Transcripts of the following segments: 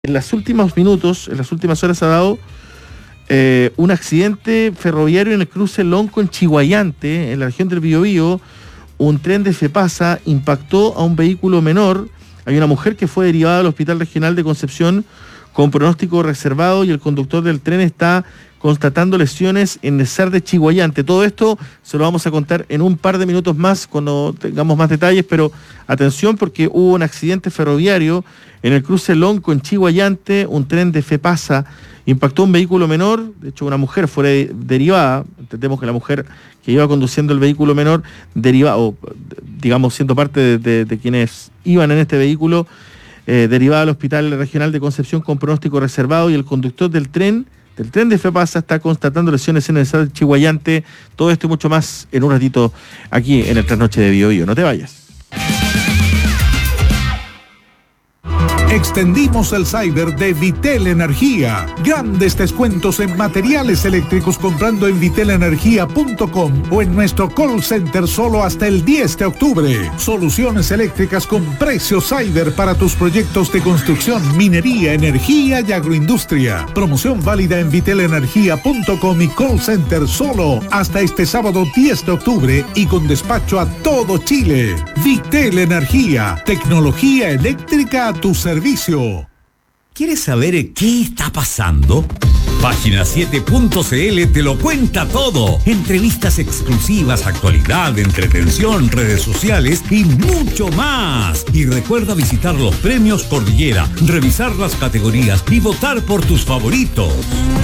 En los últimos minutos, en las últimas horas, ha dado un accidente ferroviario en el cruce Lonco en Chiguayante, en la región del Biobío. Un tren de FEPASA impactó a un vehículo menor. Hay una mujer que fue derivada al Hospital Regional de Concepción con pronóstico reservado y el conductor del tren está constatando lesiones en el SAR de Chiguayante. Todo esto se lo vamos a contar en un par de minutos más cuando tengamos más detalles, pero atención porque hubo un accidente ferroviario en el cruce Lonco en Chiguayante. Un tren de FEPASA impactó un vehículo menor. De hecho, una mujer fue derivada. Entendemos que la mujer que iba conduciendo el vehículo menor, o digamos siendo parte de quienes iban en este vehículo, derivada al Hospital Regional de Concepción con pronóstico reservado, y el conductor del tren de FEPASA está constatando lesiones en el SAR de Chiguayante. Todo esto y mucho más en un ratito aquí en el Trasnoche de Biobío. No te vayas. Extendimos el cyber de Vitel Energía. Grandes descuentos en materiales eléctricos comprando en vitelenergia.com o en nuestro call center solo hasta el 10 de octubre. Soluciones eléctricas con precios cyber para tus proyectos de construcción, minería, energía y agroindustria. Promoción válida en vitelenergia.com y call center solo hasta este sábado 10 de octubre y con despacho a todo Chile. Vitel Energía, tecnología eléctrica a tu servicio. ¿Quieres saber qué está pasando? Página 7.cl te lo cuenta todo. Entrevistas exclusivas, actualidad, entretención, redes sociales y mucho más. Y recuerda visitar los premios Cordillera, revisar las categorías y votar por tus favoritos.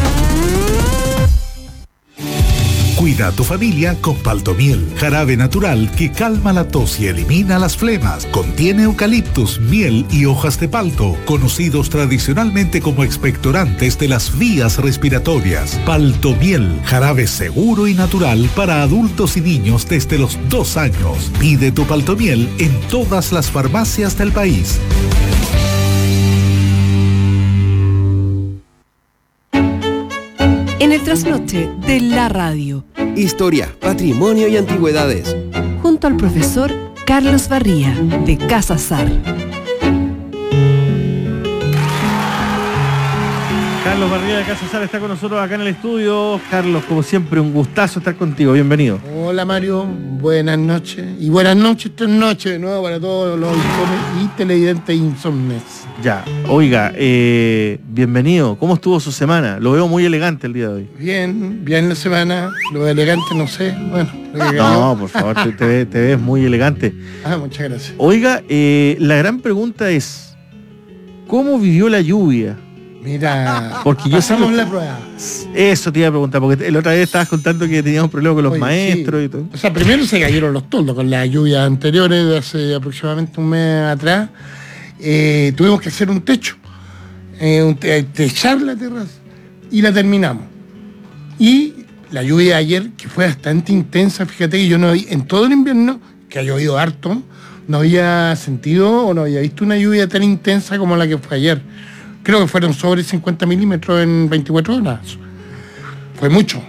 Cuida a tu familia con Paltomiel, jarabe natural que calma la tos y elimina las flemas. Contiene eucaliptus, miel y hojas de palto, conocidos tradicionalmente como expectorantes de las vías respiratorias. Paltomiel, jarabe seguro y natural para adultos y niños desde los 2 años. Pide tu Paltomiel en todas las farmacias del país. En el trasnoche de la radio. Historia, patrimonio y antigüedades. Junto al profesor Carlos Barría, de Casa Sar. Carlos Barría de Casa Sar está con nosotros acá en el estudio. Carlos, como siempre, un gustazo estar contigo. Bienvenido. Hola Mario, buenas noches. Y buenas noches, esta noche de nuevo para todos los auditores y televidentes insomnes. Ya, oiga, bienvenido. ¿Cómo estuvo su semana? Lo veo muy elegante el día de hoy. Bien la semana. Lo elegante no sé. Bueno, no, por favor, te ves muy elegante. Muchas gracias. Oiga, la gran pregunta es, ¿cómo vivió la lluvia? Mira, porque pasamos la prueba. Eso te iba a preguntar, porque la otra vez estabas contando que teníamos problemas con los maestros, sí. Y todo. O sea, primero se cayeron los toldos con las lluvias anteriores de hace aproximadamente un mes atrás. Tuvimos que hacer un techo, techar la terraza y la terminamos. Y la lluvia de ayer, que fue bastante intensa, fíjate que yo no vi, en todo el invierno, que ha llovido harto, no había sentido o no había visto una lluvia tan intensa como la que fue ayer. Creo que fueron sobre 50 milímetros en 24 horas. Fue mucho.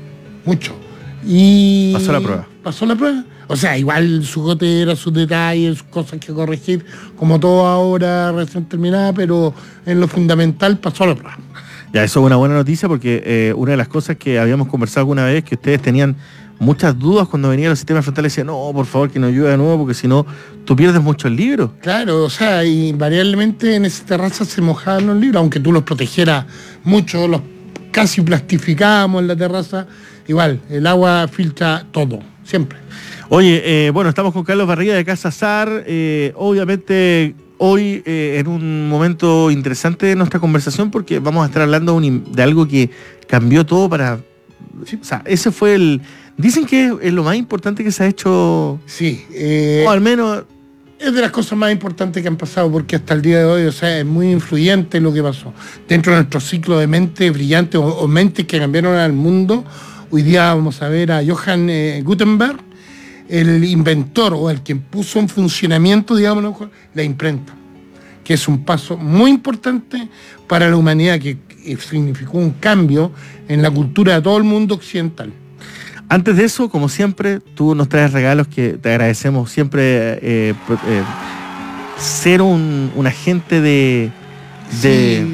Y pasó la prueba. O sea, igual su gotera, sus detalles, sus cosas que corregir, como todo ahora recién terminada, pero en lo fundamental pasó la prueba. Ya, eso es una buena noticia porque una de las cosas que habíamos conversado alguna vez, que ustedes tenían muchas dudas cuando venían los sistemas frontales, decían, no, por favor, que no llueva de nuevo, porque si no, tú pierdes muchos libros. Claro, o sea, invariablemente en esa terraza se mojaban los libros, aunque tú los protegieras mucho, los casi plastificábamos en la terraza, igual, el agua filtra todo, siempre. Oye, bueno, estamos con Carlos Barría de Casa Sar, obviamente hoy en un momento interesante de nuestra conversación, porque vamos a estar hablando de algo que cambió todo para... Sí. O sea, ese fue dicen que es lo más importante que se ha hecho. Sí. O al menos. Es de las cosas más importantes que han pasado, porque hasta el día de hoy, o sea, es muy influyente lo que pasó. Dentro de nuestro ciclo de mentes brillantes o mentes que cambiaron al mundo, hoy día vamos a ver a Johann Gutenberg, el inventor o el quien puso en funcionamiento, digamos, la imprenta, que es un paso muy importante para la humanidad, que significó un cambio en la cultura de todo el mundo occidental. Antes de eso, como siempre, tú nos traes regalos que te agradecemos siempre. Ser un agente de de